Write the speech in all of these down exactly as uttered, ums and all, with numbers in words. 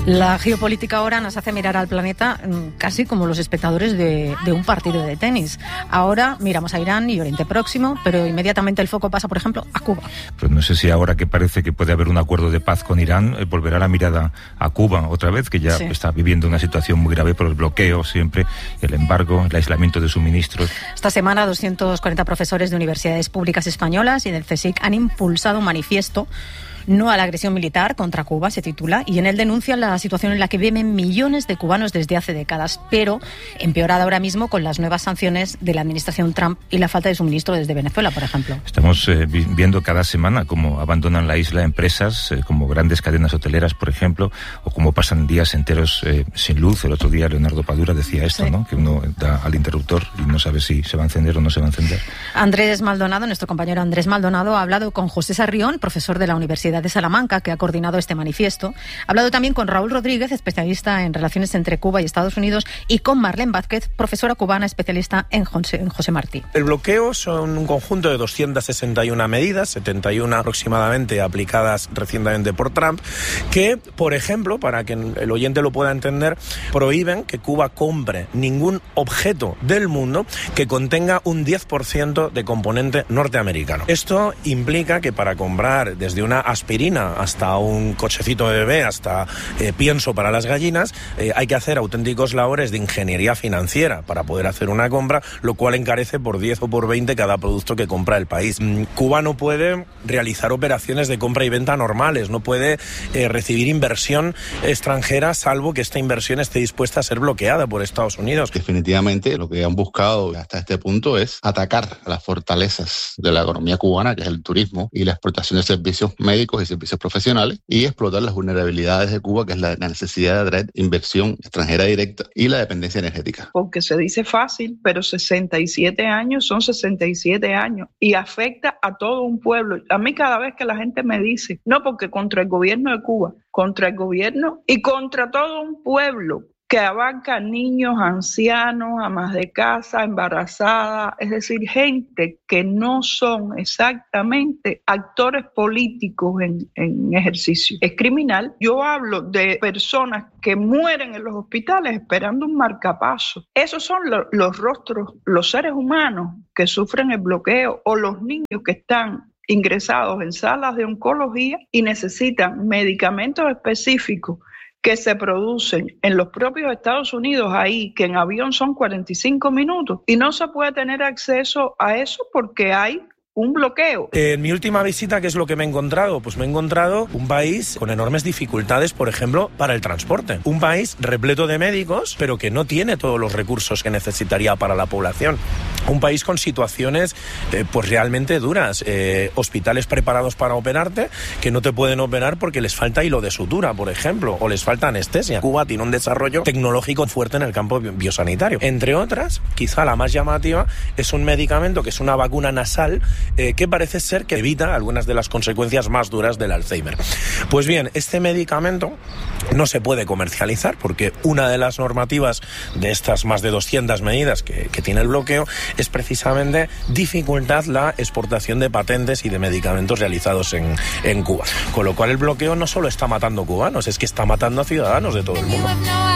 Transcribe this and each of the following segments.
La geopolítica ahora nos hace mirar al planeta casi como los espectadores de, de un partido de tenis. Ahora miramos a Irán y Oriente Próximo, pero inmediatamente el foco pasa, por ejemplo, a Cuba. Pues no sé si ahora que parece que puede haber un acuerdo de paz con Irán, eh, volverá la mirada a Cuba otra vez, que ya sí. está viviendo una situación muy grave por el bloqueo siempre, el embargo, el aislamiento de suministros. Esta semana doscientos cuarenta profesores de universidades públicas españolas y del CSIC han impulsado un manifiesto No a la agresión militar contra Cuba, se titula, y en él denuncian la situación en la que viven millones de cubanos desde hace décadas, pero empeorada ahora mismo con las nuevas sanciones de la administración Trump y la falta de suministro desde Venezuela, por ejemplo. Estamos eh, viendo cada semana cómo abandonan la isla empresas eh, como grandes cadenas hoteleras, por ejemplo, o cómo pasan días enteros eh, sin luz. El otro día Leonardo Padura decía esto, sí. ¿no? Que uno da al interruptor y no sabe si se va a encender o no se va a encender. Andrés Maldonado, nuestro compañero Andrés Maldonado, ha hablado con José Sarrión, profesor de la Universidad de Salamanca, que ha coordinado este manifiesto. Ha hablado también con Raúl Rodríguez, especialista en relaciones entre Cuba y Estados Unidos, y con Marlene Vázquez, profesora cubana especialista en José, en José Martí. El bloqueo son un conjunto de doscientas sesenta y una medidas, setenta y una aproximadamente aplicadas recientemente por Trump, que, por ejemplo, para que el oyente lo pueda entender, prohíben que Cuba compre ningún objeto del mundo que contenga un diez por ciento de componente norteamericano. Esto implica que para comprar desde una aspirina hasta un cochecito de bebé, hasta eh, pienso para las gallinas, eh, hay que hacer auténticos labores de ingeniería financiera para poder hacer una compra, lo cual encarece por diez o por veinte cada producto que compra el país. Cuba no puede realizar operaciones de compra y venta normales, no puede eh, recibir inversión extranjera, salvo que esta inversión esté dispuesta a ser bloqueada por Estados Unidos. Definitivamente lo que han buscado hasta este punto es atacar a las fortalezas de la economía cubana, que es el turismo y la exportación de servicios médicos y servicios profesionales, y explotar las vulnerabilidades de Cuba, que es la necesidad de atraer inversión extranjera directa y la dependencia energética. Porque se dice fácil, pero sesenta y siete años son sesenta y siete años y afecta a todo un pueblo. A mí cada vez que la gente me dice, no, porque contra el gobierno de Cuba, contra el gobierno y contra todo un pueblo que abarca niños, ancianos, amas de casa, embarazadas, es decir, gente que no son exactamente actores políticos en, en ejercicio. Es criminal. Yo hablo de personas que mueren en los hospitales esperando un marcapaso. Esos son lo, los rostros, los seres humanos que sufren el bloqueo, o los niños que están ingresados en salas de oncología y necesitan medicamentos específicos que se producen en los propios Estados Unidos, ahí, que en avión son cuarenta y cinco minutos, y no se puede tener acceso a eso porque hay un bloqueo. En mi última visita, ¿qué es lo que me he encontrado? Pues me he encontrado un país con enormes dificultades, por ejemplo, para el transporte. Un país repleto de médicos, pero que no tiene todos los recursos que necesitaría para la población. Un país con situaciones eh, pues realmente duras. Eh, hospitales preparados para operarte, que no te pueden operar porque les falta hilo de sutura, por ejemplo, o les falta anestesia. Cuba tiene un desarrollo tecnológico fuerte en el campo biosanitario. Entre otras, quizá la más llamativa, es un medicamento que es una vacuna nasal Eh, que parece ser que evita algunas de las consecuencias más duras del Alzheimer. Pues bien, este medicamento no se puede comercializar porque una de las normativas de estas más de doscientas medidas que, que tiene el bloqueo es precisamente dificultar la exportación de patentes y de medicamentos realizados en, en Cuba. Con lo cual el bloqueo no solo está matando cubanos, es que está matando a ciudadanos de todo el mundo.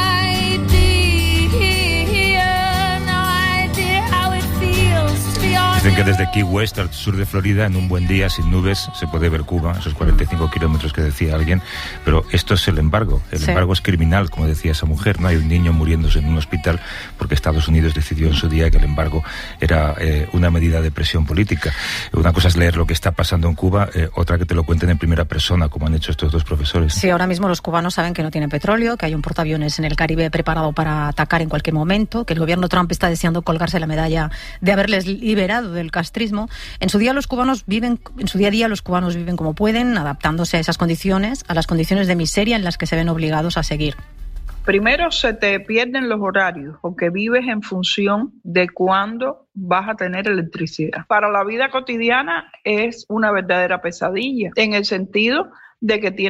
Dicen que desde Key West al sur de Florida, en un buen día sin nubes, se puede ver Cuba, esos cuarenta y cinco kilómetros que decía alguien, pero esto es el embargo. El sí. embargo es criminal, como decía esa mujer. No hay un niño muriéndose en un hospital porque Estados Unidos decidió en su día que el embargo era eh, una medida de presión política. Una cosa es leer lo que está pasando en Cuba, eh, otra que te lo cuenten en primera persona, como han hecho estos dos profesores. Sí, ahora mismo los cubanos saben que no tienen petróleo, que hay un portaaviones en el Caribe preparado para atacar en cualquier momento, que el gobierno Trump está deseando colgarse la medalla de haberles liberado del castrismo. En su día los cubanos viven, en su día a día los cubanos viven como pueden, adaptándose a esas condiciones, a las condiciones de miseria en las que se ven obligados a seguir. Primero se te pierden los horarios porque vives en función de cuándo vas a tener electricidad. Para la vida cotidiana es una verdadera pesadilla, en el sentido de que tienes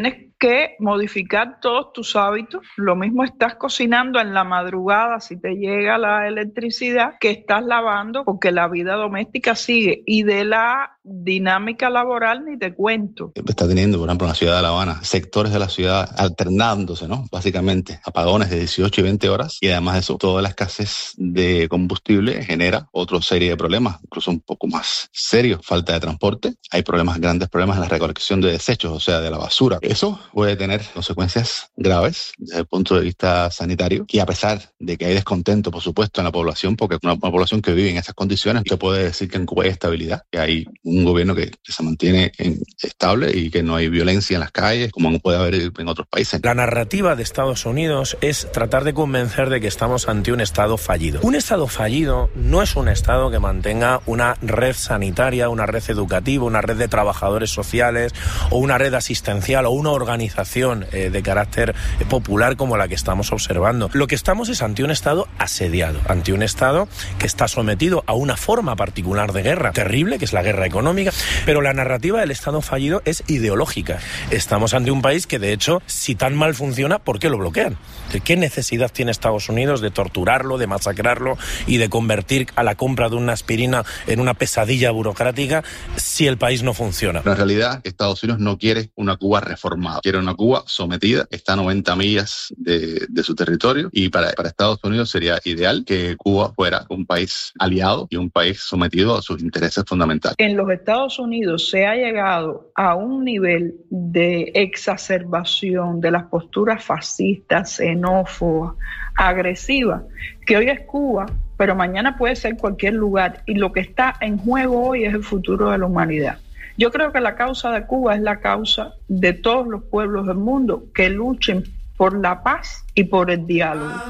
que modificar todos tus hábitos. Lo mismo estás cocinando en la madrugada si te llega la electricidad que estás lavando, porque la vida doméstica sigue. Y de la dinámica laboral ni te cuento. Está teniendo, por ejemplo, en la ciudad de La Habana, sectores de la ciudad alternándose, ¿no? Básicamente, apagones de dieciocho y veinte horas, y además de eso, toda la escasez de combustible genera otra serie de problemas, incluso un poco más serios. Falta de transporte, hay problemas, grandes problemas en la recolección de desechos, o sea, de la basura. Eso puede tener consecuencias graves desde el punto de vista sanitario, y a pesar de que hay descontento, por supuesto, en la población, porque una, una población que vive en esas condiciones, se puede decir que en Cuba hay estabilidad, que hay un gobierno que, que se mantiene en, estable y que no hay violencia en las calles, como puede haber en otros países. La narrativa de Estados Unidos es tratar de convencer de que estamos ante un Estado fallido. Un Estado fallido no es un Estado que mantenga una red sanitaria, una red educativa, una red de trabajadores sociales o una red asistencial o una organización eh, de carácter eh, popular como la que estamos observando. Lo que estamos es ante un Estado asediado, ante un Estado que está sometido a una forma particular de guerra, terrible, que es la guerra económica, pero la narrativa del Estado fallido es ideológica. Estamos ante un país que, de hecho, si tan mal funciona, ¿por qué lo bloquean? ¿Qué necesidad tiene Estados Unidos de torturarlo, de masacrarlo y de convertir a la compra de una aspirina en una pesadilla burocrática si el país no funciona? Pero en realidad, Estados Unidos no quiere una Cuba reformada, quiere una Cuba sometida, está a noventa millas de, de su territorio, y para, para Estados Unidos sería ideal que Cuba fuera un país aliado y un país sometido a sus intereses fundamentales. En los Estados Unidos se ha llegado a un nivel de exacerbación de las posturas fascistas, xenófobas, agresivas, que hoy es Cuba, pero mañana puede ser cualquier lugar, y lo que está en juego hoy es el futuro de la humanidad. Yo creo que la causa de Cuba es la causa de todos los pueblos del mundo que luchen por la paz y por el diálogo.